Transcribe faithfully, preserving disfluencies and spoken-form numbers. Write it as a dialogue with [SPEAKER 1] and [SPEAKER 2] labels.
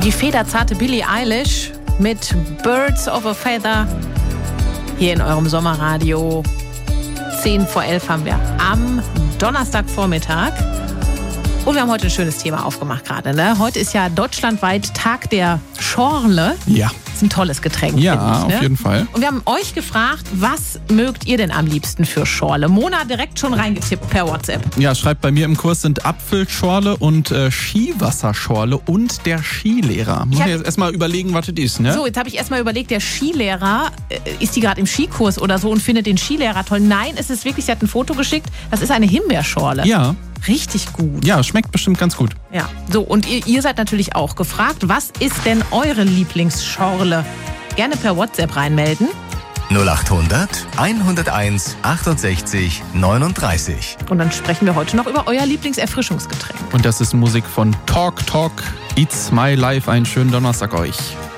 [SPEAKER 1] Die federzarte Billie Eilish mit Birds of a Feather hier in eurem Sommerradio. zehn vor elf haben wir am Donnerstagvormittag. Und wir haben heute ein schönes Thema aufgemacht gerade. Ne? Heute ist ja deutschlandweit Tag der Schorle.
[SPEAKER 2] Ja.
[SPEAKER 1] Das ist ein tolles Getränk,
[SPEAKER 2] Ja,
[SPEAKER 1] finde ich, ne?
[SPEAKER 2] auf jeden Fall.
[SPEAKER 1] Und wir haben euch gefragt, was mögt ihr denn am liebsten für Schorle? Mona hat direkt schon reingetippt per WhatsApp.
[SPEAKER 2] Ja, schreibt bei mir im Kurs sind Apfelschorle und äh, Skiwasserschorle und der Skilehrer. Muss ich jetzt erstmal überlegen, was das ist, ne?
[SPEAKER 1] So, jetzt habe ich erstmal überlegt, der Skilehrer, äh, ist die gerade im Skikurs oder so und findet den Skilehrer toll? Nein, es ist wirklich, sie hat ein Foto geschickt, das ist eine Himbeerschorle.
[SPEAKER 2] Ja.
[SPEAKER 1] Richtig gut.
[SPEAKER 2] Ja, schmeckt bestimmt ganz gut.
[SPEAKER 1] Ja, so und ihr, ihr seid natürlich auch gefragt, was ist denn eure Lieblingsschorle? Gerne per WhatsApp reinmelden.
[SPEAKER 3] null achthundert, hunderteins, achtundsechzig, neununddreißig.
[SPEAKER 1] Und dann sprechen wir heute noch über euer Lieblingserfrischungsgetränk.
[SPEAKER 2] Und das ist Musik von Talk Talk. It's my life. Einen schönen Donnerstag euch.